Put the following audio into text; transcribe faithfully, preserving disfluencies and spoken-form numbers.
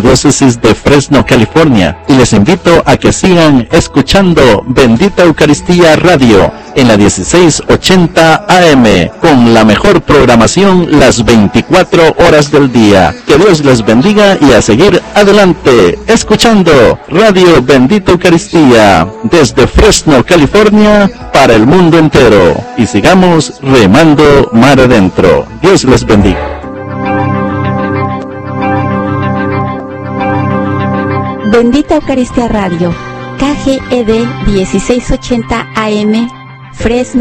Diócesis de Fresno, California, y les invito a que sigan escuchando Bendita Eucaristía Radio en la dieciséis ochenta A M, con la mejor programación las veinticuatro horas del día. Que Dios les bendiga y a seguir adelante, escuchando Radio Bendita Eucaristía desde Fresno, California, para el mundo entero. Y sigamos remando mar adentro. Dios les bendiga. Bendita Eucaristía Radio, K G E D dieciséis ochenta A M, Fresno.